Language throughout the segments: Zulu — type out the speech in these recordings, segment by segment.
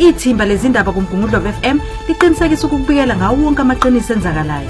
Ithimba lezindaba kuMgungundlo FM liqinisekisa ukubikela ngawo wonke amaqiniso enzakalayo.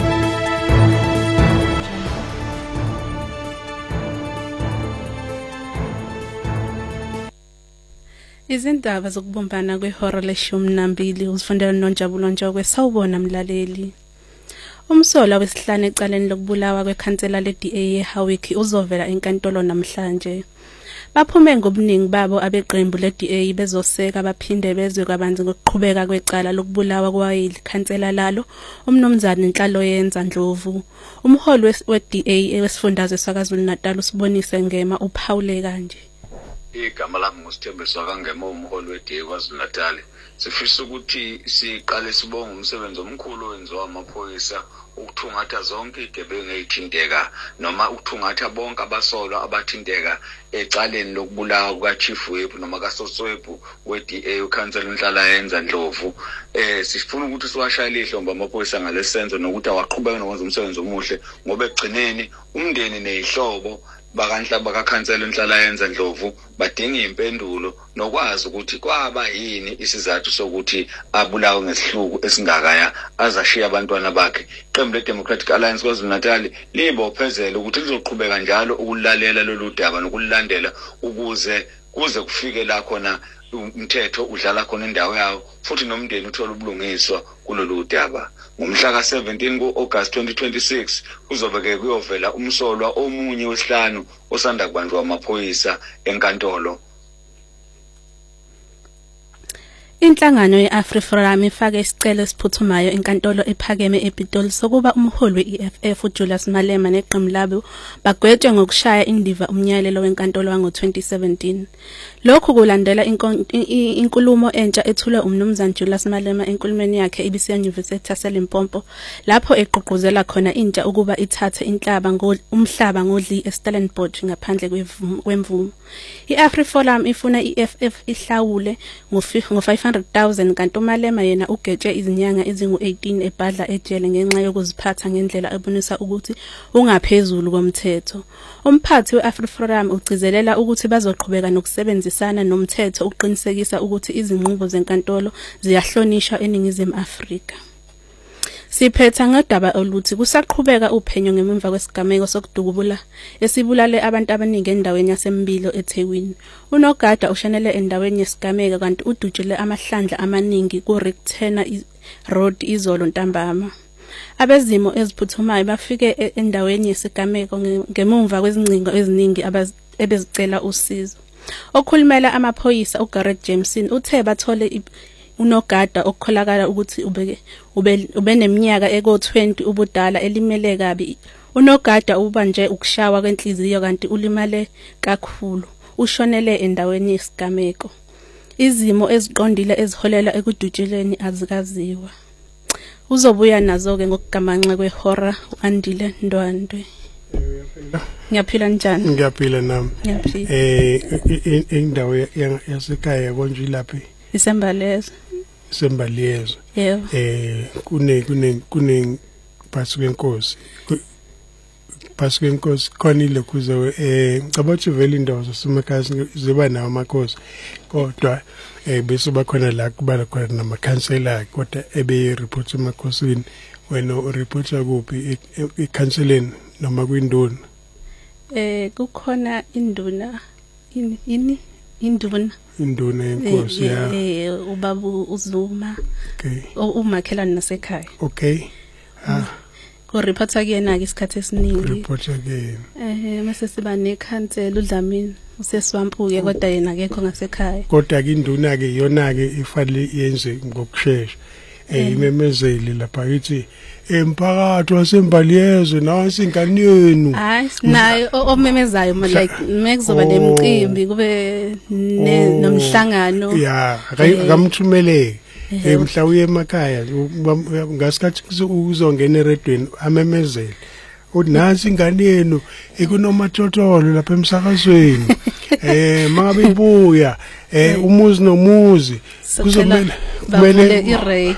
Izindaba zokubumbana kwehora le-12 uzifundela noNjabulo Njokwe sawubona mlaleli. Umsola wesihlanu ecaleni lokubulawa kwekhansela le-DA eHawiki uzovela enkantolo namhlanje. Baphume ngobuningi babo abeqembu le-DA bezoseka baphinde bezwe kabanzi ngokuqhubeka kwecala lokubulawa kwayikhansela lalo umnomzana Nhlalo yenza Ndlovu. Umholi we-DA wesifundazwe saKwaZulu Natal usibonise ngema uphawule kanje. Igama lami nguSithembiso kaNgema umholi we-DA kwaZulu Natal. Sifisa ukuthi siqale sibonge umsebenzi omkhulu owenziwa amaphoyisa ukuthungatha zonke igebengu ezithinteka noma ukuthungatha bonke abasolwa abathinteka ecaleni lokubulawa kukaChief Whip noma kaSoswebhu we-DA ukhansela uNhlalo yenza Ndlovu. Sifuna ukuthi siwashayile ihlombe amaphoyisa ngalesenzo nokuthi awaqhubeke nokwenza umsebenzi omuhle ngoba egcineni umndeni nezihlobo bakanhlaba kakhansela uNhlalo yenza Ndlovu badinga impendulo nokwazi ukuthi kwaba yini isizathu sokuthi abulawe ngesihluku esingakaya azashiya abantwana bakhe. Iqembu le-Democratic Alliance kwaZulu Natal libophezela ukuthi lizoqhubeka njalo ukulalela lolu daba nokulandela ukuze kuze kufike la khona umthetho udlala khona indawo yawo futhi nomndeni uthola ubulungiswa kulolu daba. Ngomhla ka-17 ku-August 2026 kuzobe kuyovela umsolwa omunye wesihlanu osanda kubanjwa amaphoyisa enkantolo. Inhlangano ye-AfriForum ifake isicelo esiphuthumayo enkantolo ephakeme ePitoli sokuba umholi we-EFF uJulius Malema neqembu labo bagwetshwe ngokushaya indiva umnyalelo wenkantolo wango-2017. Lokhu kulandela inkulumo entsha ethulwe umnumzane Julius Malema enkulumeni yakhe eBisi-University yaseLimpopo lapho egqugquzela khona intsha ukuba ithathe umhlaba ngodli eStellenbosch ngaphandle kwemvumo. I-AfriForum ifuna i-EFF ihlawule ngo-500,000 kanti uMalema yena ugetshe izinyanga ezingu-18 ebhadla ejele ngenxa yokuziphatha ngendlela ebonisa ukuthi ungaphezulu komthetho. Umphathi we-AfriForum ugcizelela ukuthi bazoqhubeka nokusebenzisana nomthetho ukuqinisekisa ukuthi izinqubo zenkantolo ziyahlonishwa eNingizimu Afrika. Siphetha ngodaba oluthi kusaqhubeka uphenyo ngemuva kwesigameko sokudukubula esibulale abantu abaningi endaweni yaseMbilo eThekwini. UNogada ushanele endaweni yesigameko kanti udutshule amahlandla amaningi kuRictena Road izolo ntambama. Abezimo eziphuthumayo bafike endaweni yesigameko ngemuva kwezingcingo eziningi ebezicela usizo. Okhulumela amaphoyisa uGareth Jameson uthe bathole uNogada okukholakala ukuthi ube neminyaka eko-20 ubudala elimele kabi. UNogada ubanje ukushawa kwenhliziyo kanti ulimale kakhulu. Ushonele endaweni yesigameko. Izimo eziqondile eziholela ekudutshuleni azikaziwa. Uzobuya nazo-ke ngokugamanxa kwehora uAndile Ndwandwe. Ngiyaphila njani? Ngiyaphila nami. Ngiyaphila. Indawo yasekhaya konje ilaphi? Isembalezo. Sembaliyezo. Yebo. Kune phasi kwenkosi. Phasi kwenkosi khonile kuze ngicabanga ukuthi vele indawo zasemakhaya ziba nawo amakhosi kodwa bese bakhona la kubala khona namakhansela kodwa ebe-report emakhosini. Wena ureporta kuphi ekhanseleni noma kwinduna? Kukhona induna induna yenkosi ya ubaba uZuma. Okay. Umakhelane nasekhaya. Okay. Ko reporta kuyena ke isikhathi esiningi. Reporta kuyena. Mase siba nekhansela uDlamini useswampuke kodwa yena akekho ngasekhaya. Kodwa ke induna ke yona ke ifanele yenze ngokusheshsha. Imemezeli lapha yithi emphakathi wasembaliyezo nansi ingane yenu. Hayi nayo omemezayo like mekuzoba nemicimbi kube nomhlangano. Yeah, akamthumeleke. Mhla uye emakhaya ngasikhathi uzongena eredweni amemezeli. Uthi nansi ingane yenu ekunomathotholo lapha emsakazweni. Mangabe ibuya umuzi nomuzi kuzomela kumele